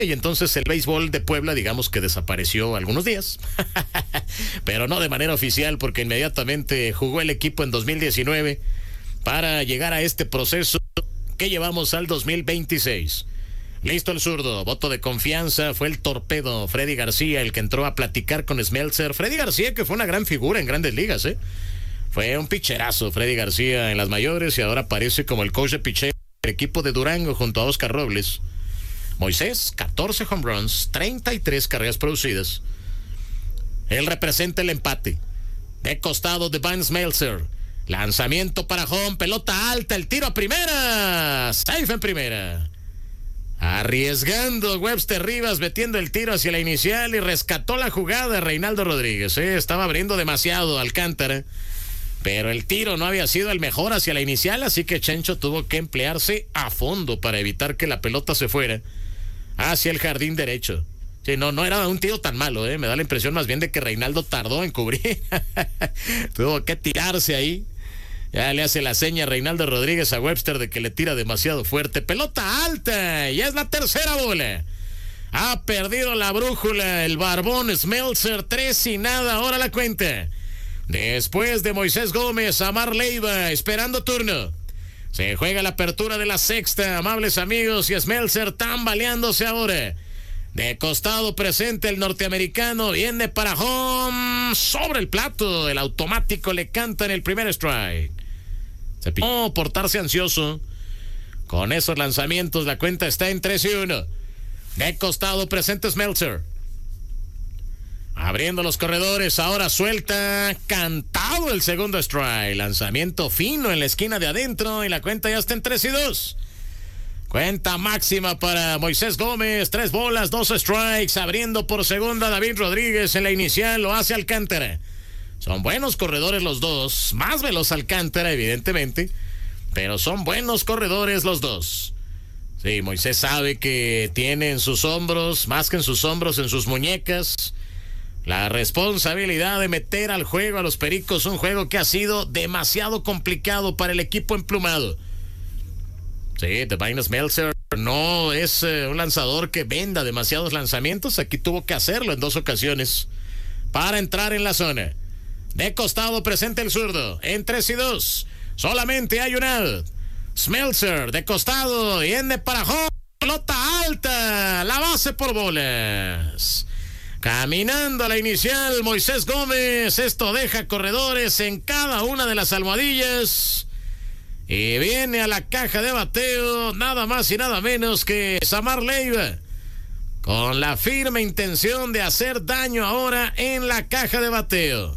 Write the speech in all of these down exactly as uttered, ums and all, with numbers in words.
y entonces el béisbol de Puebla, digamos que desapareció algunos días, pero no de manera oficial, porque inmediatamente jugó el equipo en dos mil diecinueve para llegar a este proceso que llevamos al dos mil veintiséis. Listo el zurdo, voto de confianza, fue el torpedo Freddy García el que entró a platicar con Smeltzer. Freddy García, que fue una gran figura en Grandes Ligas, ¿eh? Fue un picherazo Freddy García en las mayores y ahora aparece como el coach de picheo del equipo de Durango junto a Oscar Robles. Moisés, catorce home runs, treinta y tres carreras producidas. Él representa el empate. De costado de Van Smeltzer. Lanzamiento para home, pelota alta, el tiro a primera. Safe en primera. Arriesgando Webster Rivas, metiendo el tiro hacia la inicial y rescató la jugada Reinaldo Rodríguez. ¿eh? Estaba abriendo demasiado Alcántara, pero el tiro no había sido el mejor hacia la inicial, así que Chencho tuvo que emplearse a fondo para evitar que la pelota se fuera hacia el jardín derecho. Sí, no, no era un tiro tan malo, ¿eh? Me da la impresión más bien de que Reinaldo tardó en cubrir. Tuvo que tirarse ahí. Ya le hace la seña Reinaldo Rodríguez a Webster de que le tira demasiado fuerte. Pelota alta, y es la tercera bola. Ha perdido la brújula el barbón Smeltzer, tres y nada, ahora la cuenta. Después de Moisés Gómez, Amar Leiva, esperando turno. Se juega la apertura de la sexta, amables amigos, y Smeltzer tambaleándose ahora. De costado presente el norteamericano, viene para home, sobre el plato, el automático le canta en el primer strike. Se picó portarse ansioso. Con esos lanzamientos la cuenta está en tres y uno. De costado presente Smeltzer. Abriendo los corredores, ahora suelta, cantado el segundo strike. Lanzamiento fino en la esquina de adentro y la cuenta ya está en tres y dos. Cuenta máxima para Moisés Gómez, tres bolas, dos strikes, abriendo por segunda David Rodríguez en la inicial, lo hace Alcántara. Son buenos corredores los dos, más veloz Alcántara evidentemente, pero son buenos corredores los dos. Sí, Moisés sabe que tiene en sus hombros, más que en sus hombros, en sus muñecas, la responsabilidad de meter al juego a los Pericos, un juego que ha sido demasiado complicado para el equipo emplumado. Sí, Devine Smeltzer no es eh, un lanzador que venda demasiados lanzamientos. Aquí tuvo que hacerlo en dos ocasiones para entrar en la zona. De costado presente el zurdo, en tres y dos. Solamente hay un out. Smeltzer de costado, viene para home, pelota alta, la base por bolas. Caminando a la inicial, Moisés Gómez. Esto deja corredores en cada una de las almohadillas. Y viene a la caja de bateo nada más y nada menos que Samar Leiva, con la firme intención de hacer daño ahora en la caja de bateo.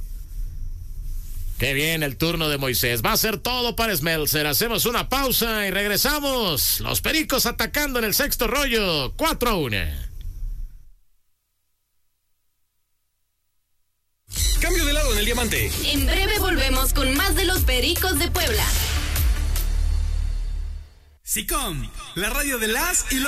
Qué bien el turno de Moisés. Va a ser todo para Smeltzer. Hacemos una pausa y regresamos. Los Pericos atacando en el sexto rollo. cuatro a uno. Cambio de lado en el diamante. En breve volvemos con más de los Pericos de Puebla. SICOM, la radio de las y los